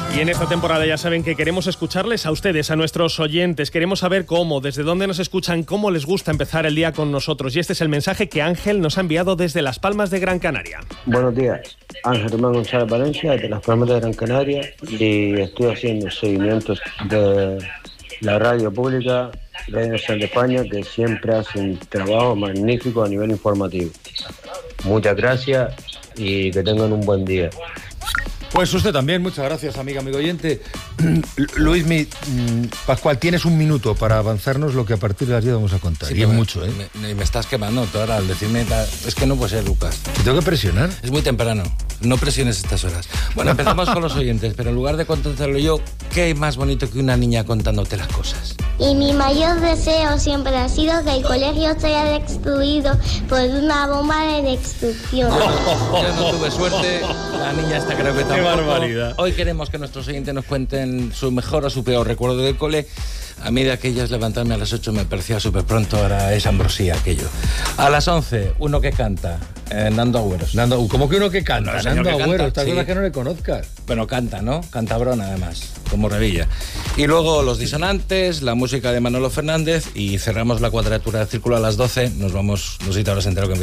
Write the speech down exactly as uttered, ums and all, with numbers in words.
Y en esta temporada ya saben que queremos escucharles a ustedes, a nuestros oyentes. Queremos saber cómo, desde dónde nos escuchan, cómo les gusta empezar el día con nosotros. Y este es el mensaje que Ángel nos ha enviado desde Las Palmas de Gran Canaria. Buenos días, Ángel Román González Valencia, de Las Palmas de Gran Canaria. Y estoy haciendo seguimientos de la radio pública, Radio Nacional de España, que siempre hace un trabajo magnífico a nivel informativo. Muchas gracias y que tengan un buen día. Pues usted también, muchas gracias, amiga, amigo oyente. Luis, mi, Pascual, tienes un minuto para avanzarnos lo que a partir de las diez vamos a contar. Sí, y es me, mucho, ¿eh? Me, me estás quemando tú ahora al decirme... Ta... Es que no puede ser, Lucas. ¿Te tengo que presionar? Es muy temprano. No presiones estas horas. Bueno, empezamos con los oyentes, pero en lugar de contártelo yo, ¿qué hay más bonito que una niña contándote las cosas? Y mi mayor deseo siempre ha sido que el colegio sea destruido por una bomba de destrucción. Yo, yo no tuve suerte, la niña esta creo que tampoco. ¡Qué barbaridad! Hoy queremos que nuestros oyentes nos cuenten su mejor o su peor recuerdo del cole. A mí de aquellas levantarme a las ocho me parecía súper pronto, ahora es ambrosía aquello. A las once, uno que canta, eh, Nando Agüero. Nando, ¿cómo que uno que canta? No, Nando que Agüero, canta, estas sí. cosas que no le conozcas. Bueno, canta, ¿no? Cantabrón además, como Revilla. Y luego los disonantes, la música de Manolo Fernández y cerramos la cuadratura del círculo a las doce. Nos vamos, no sé si te habrás enterado que